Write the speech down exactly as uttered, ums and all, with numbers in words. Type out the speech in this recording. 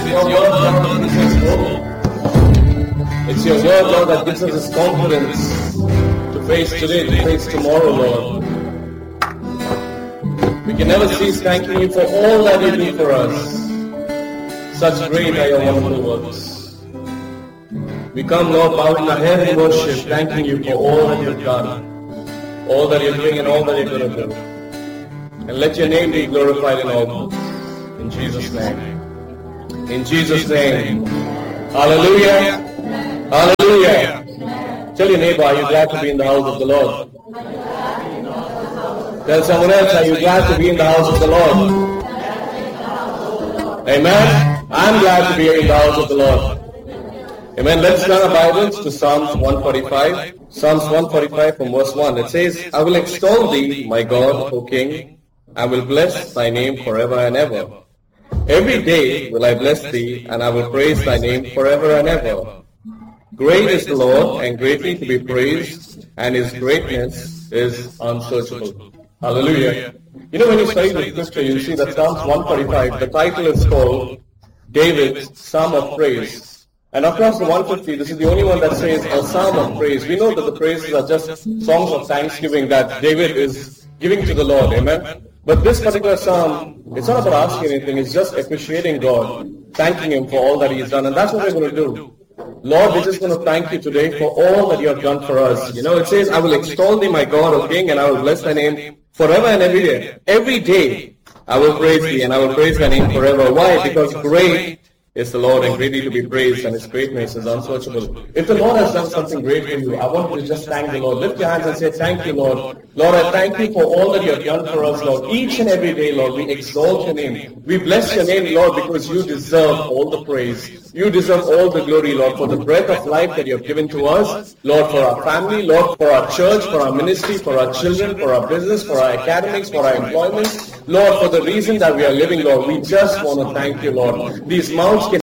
your word, Lord, that gives us hope. It's your word, Lord, that gives us this confidence to face today, to face tomorrow, Lord. We can never cease thanking you for all that you do for us. Such great are your wonderful works. We come, Lord, bowing our head in worship, thanking you for all that you've done, all that you're doing and all that you're going to do. And let your name be glorified in all things. In Jesus' name. In Jesus' name. Hallelujah. Hallelujah. Tell your neighbor, are you glad to be in the house of the Lord? Tell someone else, are you glad to be in the house of the Lord? Amen. I'm glad to be in the house of the Lord. Amen. Let's turn our Bibles to Psalms one forty-five. Psalms one forty-five from verse one. It says, I will extol thee, my God, O King. I will bless thy name forever and ever. Every day will I bless thee, and I will praise thy name forever and ever. Great is the Lord, and greatly to be praised, and his greatness is unsearchable. Hallelujah. You know, when you study the scripture, you see that Psalms one forty-five, the title is called David's Psalm of Praise. And across the one fifty, this is the only one that says a Psalm of Praise. We know that the praises are just songs of thanksgiving that David is giving to the Lord. Amen. But this particular psalm, it's not about asking anything, it's just appreciating God, thanking him for all that he has done. And that's what we're going to do. Lord, we're just going to thank you today for all that you have done for us. You know, it says, I will extol thee, my God, O King, and I will bless thy name forever and every day. Every day I will praise thee, and I will praise thy name forever. Why? Because great is the Lord, and greatly to be praised, and his greatness is unsearchable. If the Lord has done something great for you, I want you to just thank the Lord. Lift your hands and say, thank you, Lord. Lord, I thank you for all that you have done for us, Lord. Each and every day, Lord, we exalt your name. We bless your name, Lord, because you deserve all the praise. You deserve all the glory, Lord, for the breath of life that you have given to us, Lord, for our family, Lord, for our church, for our ministry, for our children, for our business, for our academics, for our employment, Lord, for the reason that we are living, Lord. We just want to thank you, Lord. These mouths can